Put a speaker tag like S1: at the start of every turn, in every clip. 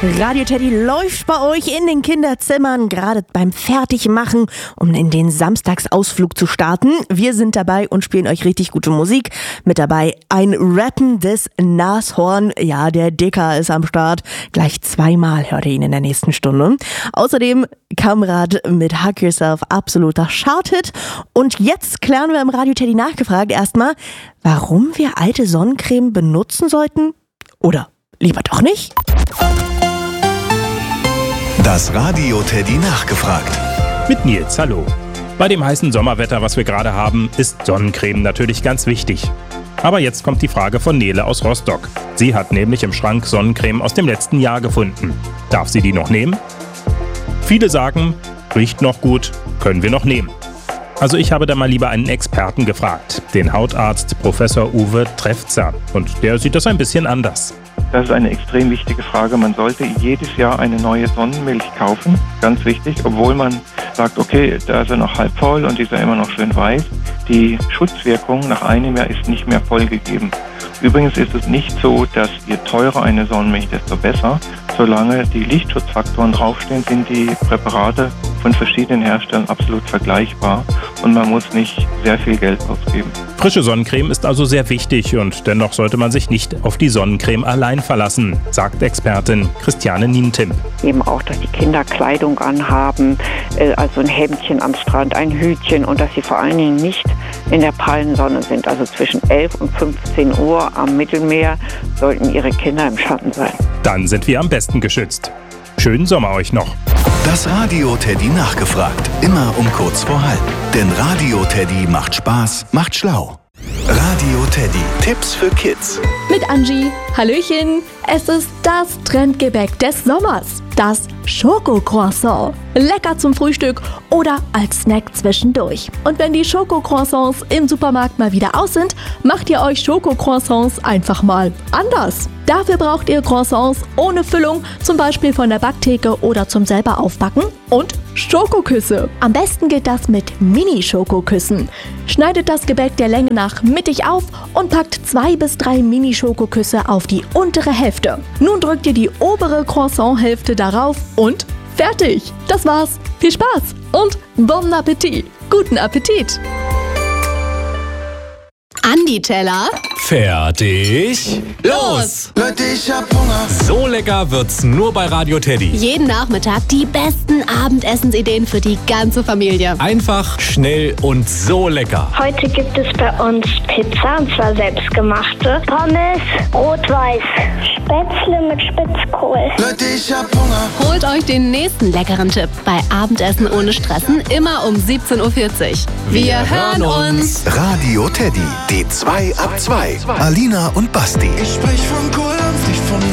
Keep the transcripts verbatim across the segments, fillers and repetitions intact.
S1: Radio Teddy läuft bei euch in den Kinderzimmern, gerade beim Fertigmachen, um in den Samstagsausflug zu starten. Wir sind dabei und spielen euch richtig gute Musik. Mit dabei ein rappendes Nashorn. Ja, der Dicker ist am Start. Gleich zweimal hört ihr ihn in der nächsten Stunde. Außerdem Kamrad mit Hug Yourself, absoluter Charthit. Und jetzt klären wir im Radio Teddy nachgefragt erstmal, warum wir alte Sonnencreme benutzen sollten. Oder lieber doch nicht?
S2: Das Radio Teddy nachgefragt.
S3: Mit Nils, hallo. Bei dem heißen Sommerwetter, was wir gerade haben, ist Sonnencreme natürlich ganz wichtig. Aber jetzt kommt die Frage von Nele aus Rostock. Sie hat nämlich im Schrank Sonnencreme aus dem letzten Jahr gefunden. Darf sie die noch nehmen? Viele sagen, riecht noch gut, können wir noch nehmen. Also ich habe da mal lieber einen Experten gefragt, den Hautarzt Professor Uwe Trefzer. Und der sieht das ein bisschen anders.
S4: Das ist eine extrem wichtige Frage. Man sollte jedes Jahr eine neue Sonnenmilch kaufen. Ganz wichtig, obwohl man sagt, okay, da ist er noch halb voll und die ist ja immer noch schön weiß. Die Schutzwirkung nach einem Jahr ist nicht mehr voll gegeben. Übrigens ist es nicht so, dass je teurer eine Sonnenmilch, desto besser. Solange die Lichtschutzfaktoren draufstehen, sind die Präparate von verschiedenen Herstellern absolut vergleichbar und man muss nicht sehr viel Geld ausgeben.
S3: Frische Sonnencreme ist also sehr wichtig und dennoch sollte man sich nicht auf die Sonnencreme allein verlassen, sagt Expertin Christiane Nientimp.
S5: Eben auch, dass die Kinder Kleidung anhaben, also ein Hemdchen am Strand, ein Hütchen und dass sie vor allen Dingen nicht in der prallen Sonne sind. Also zwischen elf und fünfzehn Uhr am Mittelmeer sollten ihre Kinder im Schatten sein.
S3: Dann sind wir am besten geschützt. Schönen Sommer euch noch.
S2: Das Radio Teddy nachgefragt. Immer um kurz vor halb. Denn Radio Teddy macht Spaß, macht schlau. Radio Teddy. Tipps für Kids.
S6: Mit Angie. Hallöchen. Es ist das Trendgebäck des Sommers. Das Schokocroissant. Lecker zum Frühstück oder als Snack zwischendurch. Und wenn die Schokocroissants im Supermarkt mal wieder aus sind, macht ihr euch Schokocroissants einfach mal anders. Dafür braucht ihr Croissants ohne Füllung, zum Beispiel von der Backtheke oder zum selber aufbacken, und Schokoküsse. Am besten geht das mit Mini-Schokoküssen. Schneidet das Gebäck der Länge nach mittig auf und packt zwei bis drei Mini-Schokoküsse auf die untere Hälfte. Nun drückt ihr die obere Croissant-Hälfte darauf und fertig. Das war's. Viel Spaß und bon Appetit. Guten Appetit.
S7: Andi Teller.
S8: Fertig. Los!
S9: Leute, ich hab Hunger.
S8: So lecker wird's nur bei Radio Teddy.
S7: Jeden Nachmittag die besten Abendessensideen für die ganze Familie.
S8: Einfach, schnell und so lecker.
S10: Heute gibt es bei uns Pizza, und zwar selbstgemachte. Pommes, rot-weiß. Spätzle mit Spitzkohl.
S9: Leute, ich hab Hunger.
S7: Holt euch den nächsten leckeren Tipp bei Abendessen ohne Stressen, immer um siebzehn Uhr vierzig. Wir, Wir hören uns.
S2: Radio Teddy. Die zwei ab zwei. Alina und Basti.
S9: Ich sprech von Kohldampf, nicht von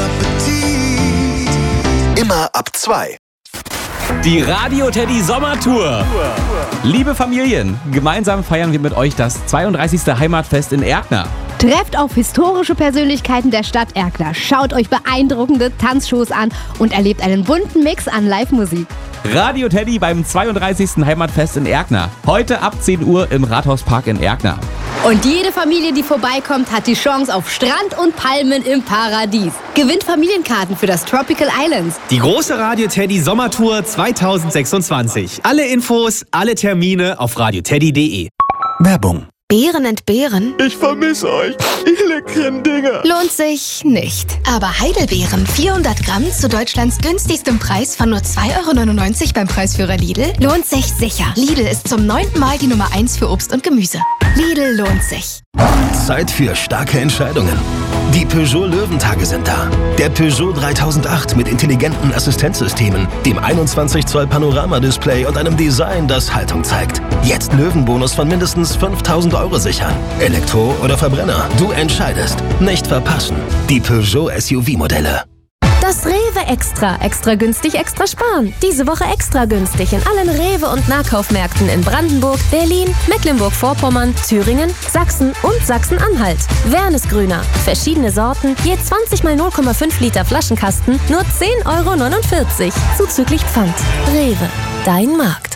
S9: Appetit.
S2: Immer ab zwei.
S8: Die Radio Teddy Sommertour. Liebe Familien, gemeinsam feiern wir mit euch das zweiunddreißigste Heimatfest in Erkner.
S11: Trefft auf historische Persönlichkeiten der Stadt Erkner, schaut euch beeindruckende Tanzshows an und erlebt einen bunten Mix an Live-Musik.
S8: Radio Teddy beim zweiunddreißigsten Heimatfest in Erkner. Heute ab zehn Uhr im Rathauspark in Erkner.
S11: Und jede Familie, die vorbeikommt, hat die Chance auf Strand und Palmen im Paradies. Gewinnt Familienkarten für das Tropical Islands.
S12: Die große Radio Teddy Sommertour zweitausendsechsundzwanzig. Alle Infos, alle Termine auf radioteddy punkt de.
S2: Werbung.
S11: Beeren entbehren?
S9: Ich vermisse euch, ihr leckeren Dinger.
S11: Lohnt sich nicht.
S13: Aber Heidelbeeren, vierhundert Gramm zu Deutschlands günstigstem Preis von nur zwei Euro neunundneunzig beim Preisführer Lidl, lohnt sich sicher. Lidl ist zum neunten Mal die Nummer eins für Obst und Gemüse. Lidl lohnt sich.
S2: Zeit für starke Entscheidungen. Die Peugeot Löwentage sind da. Der Peugeot dreitausendacht mit intelligenten Assistenzsystemen, dem einundzwanzig Zoll Panoramadisplay und einem Design, das Haltung zeigt. Jetzt Löwenbonus von mindestens fünftausend Euro sichern. Elektro oder Verbrenner, du entscheidest. Nicht verpassen. Die Peugeot S U V-Modelle.
S6: Das Rewe Extra. Extra günstig, extra sparen. Diese Woche extra günstig in allen Rewe- und Nahkaufmärkten in Brandenburg, Berlin, Mecklenburg-Vorpommern, Thüringen, Sachsen und Sachsen-Anhalt. Wernesgrüner. Verschiedene Sorten, je zwanzig mal null Komma fünf Liter Flaschenkasten, nur zehn Euro neunundvierzig. Zuzüglich Pfand. Rewe. Dein Markt.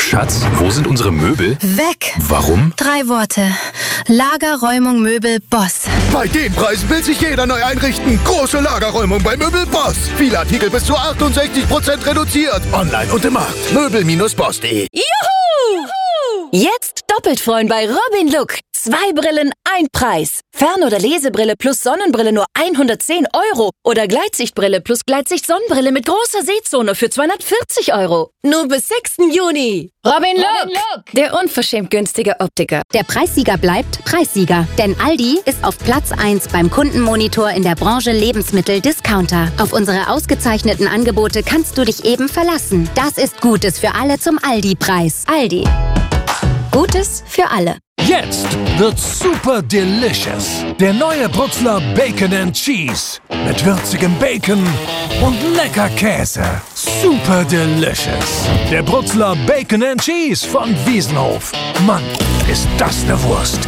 S14: Schatz, wo sind unsere Möbel?
S13: Weg!
S14: Warum?
S13: Drei Worte. Lagerräumung Möbel Boss.
S15: Bei den Preisen will sich jeder neu einrichten. Große Lagerräumung bei Möbel Boss. Viele Artikel bis zu achtundsechzig Prozent reduziert. Online und im Markt. Möbel Boss punkt de.
S16: Juhu! Jetzt doppelt freuen bei Robin Look. Zwei Brillen, ein Preis. Fern- oder Lesebrille plus Sonnenbrille nur hundertzehn Euro. Oder Gleitsichtbrille plus Gleitsicht-Sonnenbrille mit großer Sehzone für zweihundertvierzig Euro. Nur bis sechsten Juni. Robin Look, Robin Look, der unverschämt günstige Optiker.
S17: Der Preissieger bleibt Preissieger. Denn Aldi ist auf Platz eins beim Kundenmonitor in der Branche Lebensmittel-Discounter. Auf unsere ausgezeichneten Angebote kannst du dich eben verlassen. Das ist Gutes für alle zum Aldi-Preis. Aldi. Gutes für alle.
S18: Jetzt wird's super delicious. Der neue Brutzler Bacon and Cheese. Mit würzigem Bacon und lecker Käse. Super delicious. Der Brutzler Bacon and Cheese von Wiesenhof. Mann, ist das eine Wurst.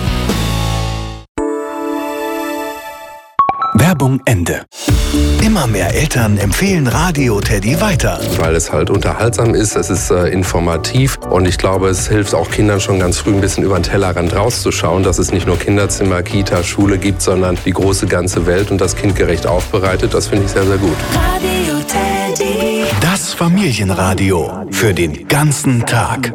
S2: Werbung Ende. Immer mehr Eltern empfehlen Radio Teddy weiter.
S19: Weil es halt unterhaltsam ist, es ist äh, informativ und ich glaube, es hilft auch Kindern schon ganz früh ein bisschen über den Tellerrand rauszuschauen, dass es nicht nur Kinderzimmer, Kita, Schule gibt, sondern die große ganze Welt und das kindgerecht aufbereitet. Das finde ich sehr, sehr gut.
S2: Radio Teddy. Das Familienradio für den ganzen Tag.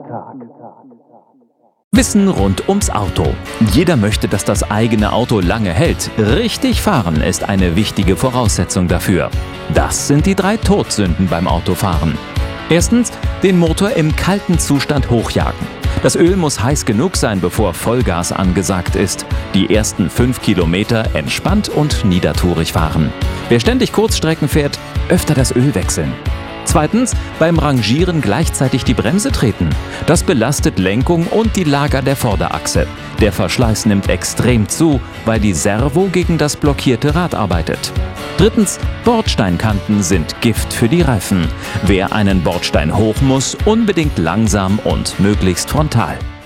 S8: Wissen rund ums Auto. Jeder möchte, dass das eigene Auto lange hält. Richtig fahren ist eine wichtige Voraussetzung dafür. Das sind die drei Todsünden beim Autofahren. Erstens, den Motor im kalten Zustand hochjagen. Das Öl muss heiß genug sein, bevor Vollgas angesagt ist. Die ersten fünf Kilometer entspannt und niedertourig fahren. Wer ständig Kurzstrecken fährt, öfter das Öl wechseln. Zweitens, beim Rangieren gleichzeitig die Bremse treten. Das belastet Lenkung und die Lager der Vorderachse. Der Verschleiß nimmt extrem zu, weil die Servo gegen das blockierte Rad arbeitet. Drittens, Bordsteinkanten sind Gift für die Reifen. Wer einen Bordstein hoch muss, unbedingt langsam und möglichst frontal.